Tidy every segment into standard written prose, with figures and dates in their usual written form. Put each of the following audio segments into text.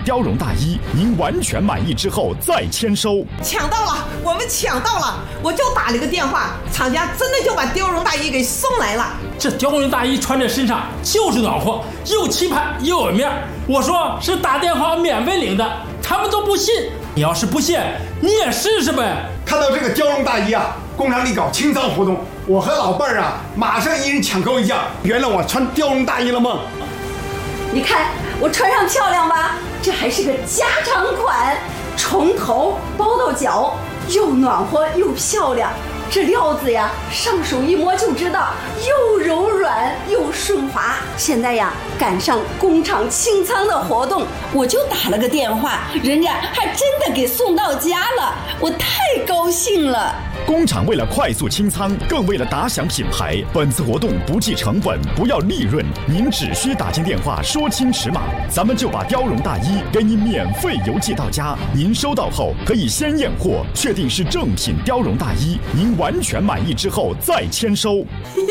貂绒大衣，您完全满意之后再签收。 抢到了，我们抢到了！我就打了个电话，厂家真的就把貂绒大衣给送来了。 这貂绒大衣穿在身上就是暖和，又气派又有面。我说是打电话免费领的，他们都不信。你要是不信，你也试试呗。 看到这个貂绒大衣啊，工厂里搞清仓活动，我和老伴儿啊，马上一人抢购一件，圆了我穿貂绒大衣的梦。 你看我穿上漂亮吧？这还是个加长款，从头包到脚，又暖和又漂亮。这料子呀，上手一摸就知道，又柔软又顺滑。现在呀，赶上工厂清仓的活动，我就打了个电话，人家还真的给送到家了，我太高兴了。 工厂为了快速清仓，更为了打响品牌，本次活动不计成本，不要利润，您只需打进电话说清尺码，咱们就把貂绒大衣给你免费邮寄到家。您收到后可以先验货，确定是正品貂绒大衣，您完全满意之后再签收。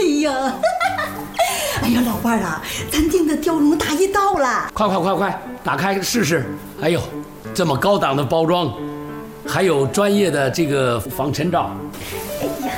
哎呀，老伴儿啊，咱订的貂绒大衣到了， 快，打开试试。哎呦，这么高档的包装，还有专业的这个防尘罩。 哎呀，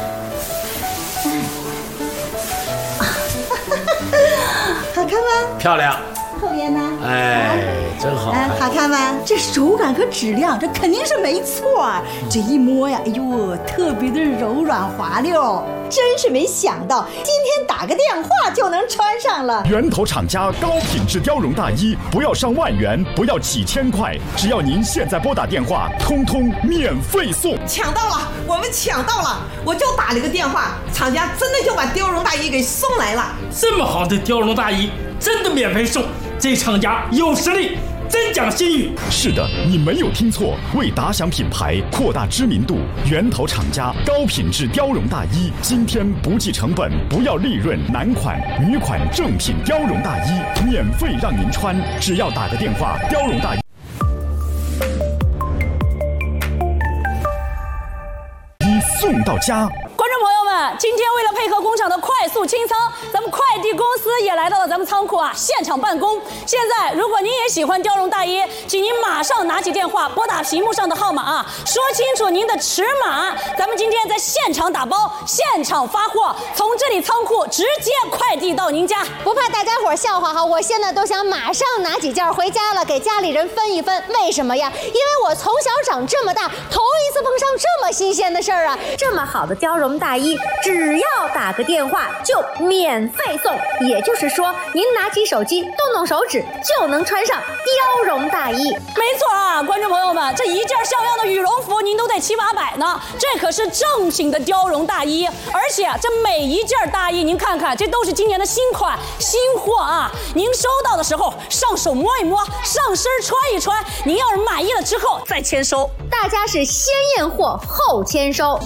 好看吗？ 漂亮。 后边呢？ 哎，真好看。 好看吗？这手感和质量，这肯定是没错。这一摸呀，哎呦，特别的柔软滑溜，真是没想到，今天打个电话就能穿上了。 源头厂家高品质貂绒大衣，不要上万元，不要几千块，只要您现在拨打电话，通通免费送。 抢到了，我们抢到了！我就打了个电话，厂家真的就把貂绒大衣给送来了。 这么好的貂绒大衣，真的免费送，这厂家有实力，真讲信誉。 是的，你没有听错，为打响品牌，扩大知名度，源头厂家高品质貂绒大衣，今天不计成本，不要利润，男款、女款正品貂绒大衣免费让您穿，只要打个电话，貂绒大衣送到家。 观众朋友们，今天为了配合工厂的快速清仓，咱们快递公司也来到了咱们仓库啊，现场办公。现在，如果您也喜欢貂绒大衣，请您马上拿起电话，拨打屏幕上的号码啊，说清楚您的尺码。咱们今天在现场打包，现场发货，从这里仓库直接快递到您家。 不怕大家伙笑话哈，我现在都想马上拿几件回家了，给家里人分一分。为什么呀？因为我从小长这么大，头一次碰上这么新鲜的事儿啊！这么好的貂绒大衣，只要打个电话就免费送，也就是说，您拿起手机，动动手指就能穿上貂绒大衣。 没错啊，观众朋友们，这一件像样的羽绒服您都得700-800呢，这可是正品的貂绒大衣，而且这每一件大衣您看看，这都是今年的新款新货啊！您收到的时候上手摸一摸，上身穿一穿，您要是满意了之后再签收。 大家是先验货后签收。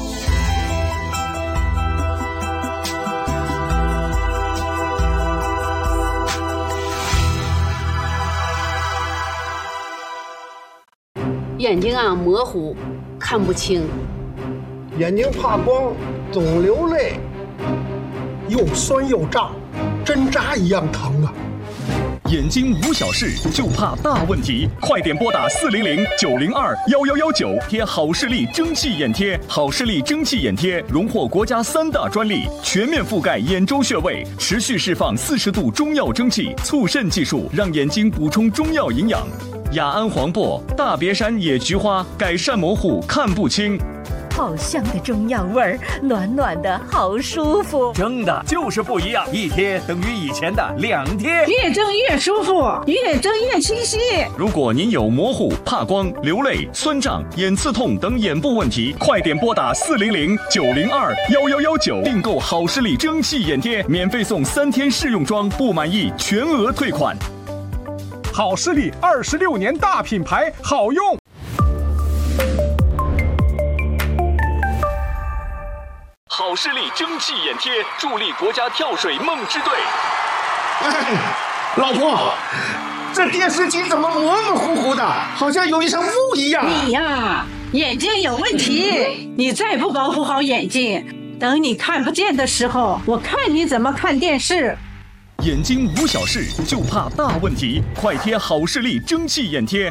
眼睛啊模糊，看不清， 眼睛怕光，总流泪，又酸又胀，针扎一样疼啊！ 眼睛无小事，就怕大问题，快点拨打400-902-1119，贴好视力蒸汽眼贴。好视力蒸汽眼贴荣获国家3大专利，全面覆盖眼周穴位，持续释放40度中药蒸汽，促渗技术让眼睛补充中药营养。雅安黄柏、大别山野菊花，改善模糊看不清。 好香的中药味儿，暖暖的好舒服。 蒸的就是不一样，一贴等于以前的2贴， 越蒸越舒服，越蒸越清晰。 如果您有模糊、怕光、流泪、酸胀、眼刺痛等眼部问题，快点拨打400-902-1119，订购好视力蒸汽眼贴，免费送3天试用装，不满意全额退款。 好视力26年大品牌，好用。 好视力蒸汽眼贴助力国家跳水梦之队。 哎，老婆，这电视机怎么模模糊糊的，好像有一层雾一样？ 你呀，眼睛有问题，你再不保护好眼睛，等你看不见的时候，我看你怎么看电视。 眼睛无小事，就怕大问题，快贴好视力蒸汽眼贴。